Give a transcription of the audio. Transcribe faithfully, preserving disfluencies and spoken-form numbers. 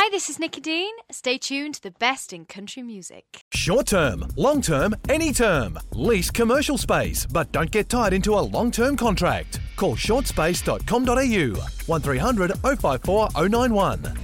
Hi, this is Nikki Dean. Stay tuned to the best in country music. Short term, long term, any term. Lease commercial space, but don't get tied into a long term contract. Call short space dot com dot a u one three hundred oh five four oh nine one.